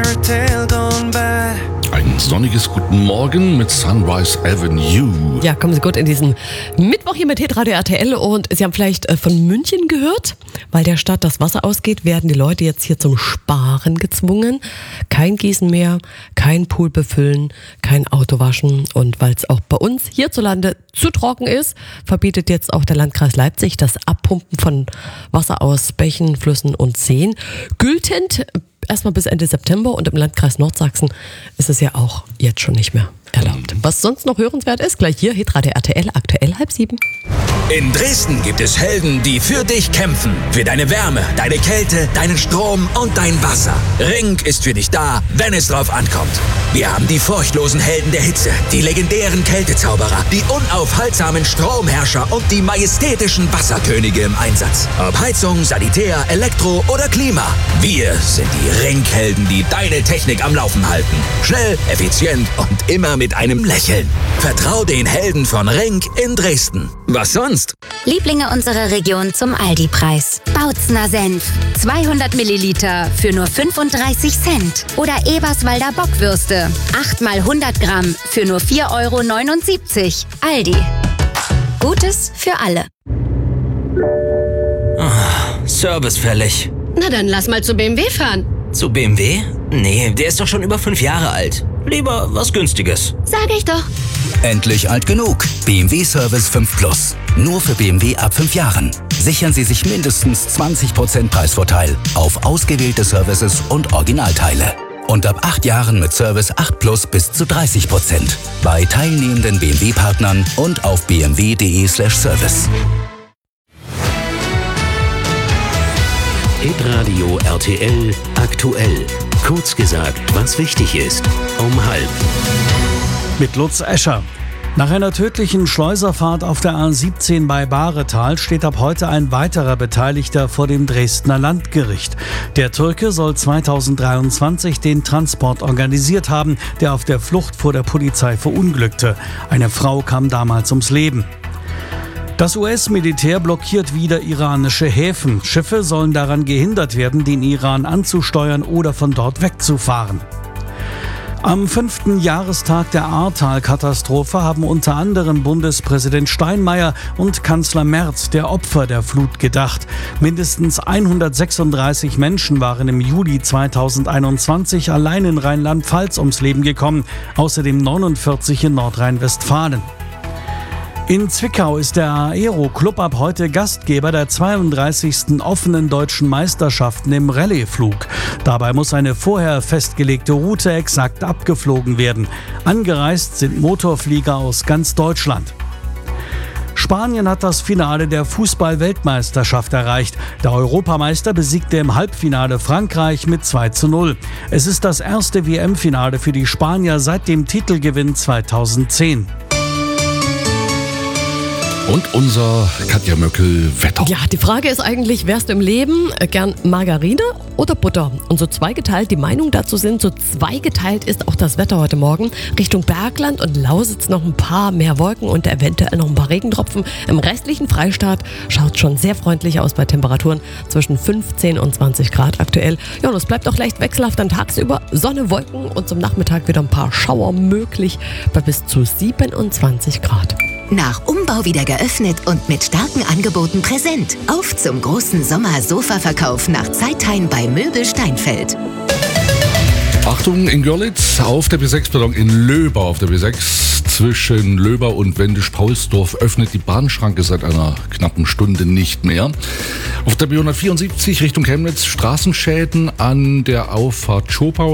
Ein sonniges Guten Morgen mit Sunrise Avenue. Ja, kommen Sie gut in diesen Mittwoch hier mit Hitradio RTL und Sie haben vielleicht von München gehört, weil der Stadt das Wasser ausgeht, werden die Leute jetzt hier zum Sparen gezwungen. Kein Gießen mehr, kein Pool befüllen, kein Auto waschen und weil es auch bei uns hierzulande zu trocken ist, verbietet jetzt auch der Landkreis Leipzig das Abpumpen von Wasser aus Bächen, Flüssen und Seen. Gültend erstmal bis Ende September und im Landkreis Nordsachsen ist es ja auch jetzt schon nicht mehr erlaubt. Was sonst noch hörenswert ist, gleich hier, Hitradio RTL, aktuell 6:30. In Dresden gibt es Helden, die für dich kämpfen. Für deine Wärme, deine Kälte, deinen Strom und dein Wasser. Ring ist für dich da, wenn es drauf ankommt. Wir haben die furchtlosen Helden der Hitze, die legendären Kältezauberer, die unaufhaltsamen Stromherrscher und die majestätischen Wasserkönige im Einsatz. Ob Heizung, Sanitär, Elektro oder Klima. Wir sind die Ringhelden, die deine Technik am Laufen halten. Schnell, effizient und immer mit einem Lächeln. Vertrau den Helden von Ring in Dresden. Was sonst? Lieblinge unserer Region zum Aldi-Preis. Bautzner Senf. 200 Milliliter für nur 35 Cent. Oder Eberswalder Bockwürste. 8 mal 100 Gramm für nur 4,79 €. Aldi. Gutes für alle. Service fällig. Na dann lass mal zu BMW fahren. Zu BMW? Nee, der ist doch schon über 5 Jahre alt. Lieber was Günstiges. Sag ich doch. Endlich alt genug. BMW Service 5 Plus. Nur für BMW ab 5 Jahren. Sichern Sie sich mindestens 20% Preisvorteil auf ausgewählte Services und Originalteile. Und ab 8 Jahren mit Service 8 Plus bis zu 30%. Bei teilnehmenden BMW-Partnern und auf bmw.de/service. Hitradio RTL aktuell. Kurz gesagt, was wichtig ist. Um 12:30. Mit Lutz Escher. Nach einer tödlichen Schleuserfahrt auf der A17 bei Bahretal steht ab heute ein weiterer Beteiligter vor dem Dresdner Landgericht. Der Türke soll 2023 den Transport organisiert haben, der auf der Flucht vor der Polizei verunglückte. Eine Frau kam damals ums Leben. Das US-Militär blockiert wieder iranische Häfen. Schiffe sollen daran gehindert werden, den Iran anzusteuern oder von dort wegzufahren. Am 5. Jahrestag der Ahrtal-Katastrophe haben unter anderem Bundespräsident Steinmeier und Kanzler Merz der Opfer der Flut gedacht. Mindestens 136 Menschen waren im Juli 2021 allein in Rheinland-Pfalz ums Leben gekommen, außerdem 49 in Nordrhein-Westfalen. In Zwickau ist der Aero-Club ab heute Gastgeber der 32. offenen deutschen Meisterschaften im Rallyeflug. Dabei muss eine vorher festgelegte Route exakt abgeflogen werden. Angereist sind Motorflieger aus ganz Deutschland. Spanien hat das Finale der Fußball-Weltmeisterschaft erreicht. Der Europameister besiegte im Halbfinale Frankreich mit 2:0. Es ist das erste WM-Finale für die Spanier seit dem Titelgewinn 2010. Und unser Katja Möckel-Wetter. Ja, die Frage ist eigentlich, wärst du im Leben gern Margarine oder Butter? Und so zweigeteilt die Meinungen dazu sind, so zweigeteilt ist auch das Wetter heute Morgen. Richtung Bergland und Lausitz noch ein paar mehr Wolken und eventuell noch ein paar Regentropfen. Im restlichen Freistaat schaut schon sehr freundlich aus bei Temperaturen zwischen 15 und 20 Grad aktuell. Ja, und es bleibt auch leicht wechselhaft dann tagsüber. Sonne, Wolken und zum Nachmittag wieder ein paar Schauer möglich bei bis zu 27 Grad. Nach Umbau wieder geöffnet und mit starken Angeboten präsent. Auf zum großen Sommer-Sofa-Verkauf nach Zeithain bei Möbel Steinfeld. Achtung, in Görlitz auf der B6, pardon, in Löber auf der B6 zwischen Löber und Wendisch-Paulsdorf öffnet die Bahnschranke seit einer knappen Stunde nicht mehr. Auf der B174 Richtung Chemnitz Straßenschäden an der Auffahrt Schopau.